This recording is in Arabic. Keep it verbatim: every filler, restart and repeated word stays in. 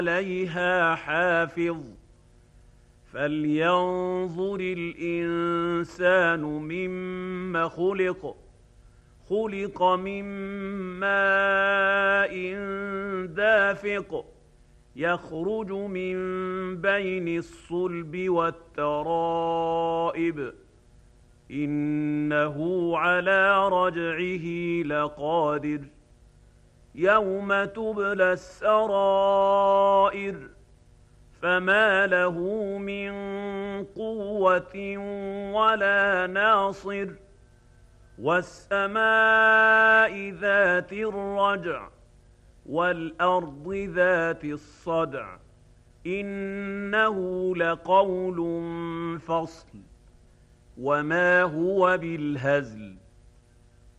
عَلَيْهَا حَافِظٌ فَلْيَنظُرِ الْإِنسَانُ مِمَّ خُلِقَ خُلِقَ مِن مَّاءٍ دَافِقٍ يَخْرُجُ مِن بَيْنِ الصُّلْبِ وَالتَّرَائِبِ إِنَّهُ عَلَىٰ رَجْعِهِ لَقَادِرٌ يَوْمَ تُبْلَى السَّرَائِرُ فَمَا لَهُ مِن قُوَّةٍ وَلَا نَاصِرٍ وَالسَّمَاءِ ذَاتِ الرَّجْعِ وَالْأَرْضِ ذَاتِ الصَّدْعِ إِنَّهُ لَقَوْلٌ فَصْلٌ وَمَا هُوَ بِالْهَزْلِ